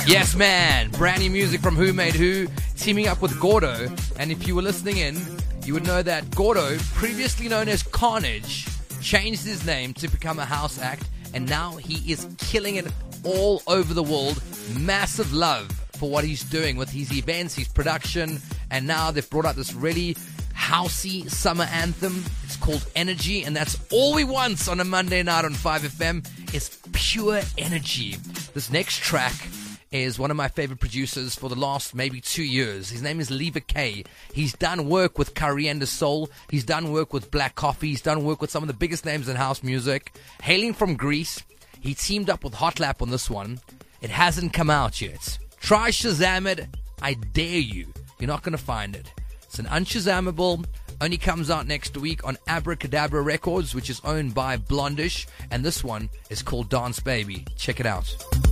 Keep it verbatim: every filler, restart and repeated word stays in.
Yes, man. Brand new music from Who Made Who, teaming up with Gordo. And if you were listening in, you would know that Gordo, previously known as Carnage, changed his name to become a house act, and now he is killing it all over the world. Massive love for what he's doing with his events, his production, and now they've brought out this really housey summer anthem. It's called Energy, and that's all we want on a Monday night on five F M is pure energy. This next track is one of my favorite producers for the last maybe two years. His name is Lever K. He's done work with Coriander Soul. He's done work with Black Coffee. He's done work with some of the biggest names in house music. Hailing from Greece, he teamed up with Hot Lap on this one. It hasn't come out yet. Try Shazam it. I dare you. You're not going to find it. It's an unshazamable. Only comes out next week on Abracadabra Records, which is owned by Blondish. And this one is called Dance Baby. Check it out.